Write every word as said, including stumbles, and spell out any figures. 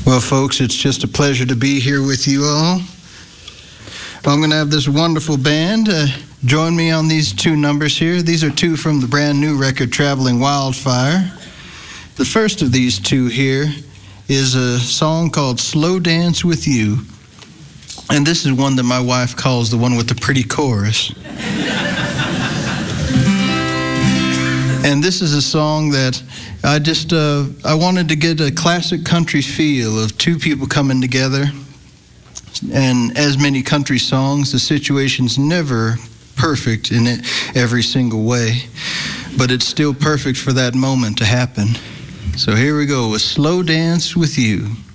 Well, folks, it's just a pleasure to be here with you all. I'm going to have this wonderful band uh, join me on these two numbers here. These are two from the brand new record, Traveling Wildfire. The first of these two here is a song called Slow Dance With You. And this is one that my wife calls the one with the pretty chorus. And this is a song that I just, uh, I wanted to get a classic country feel of two people coming together. And as many country songs, the situation's never perfect in it every single way, but it's still perfect for that moment to happen. So here we go with Slow Dance With You.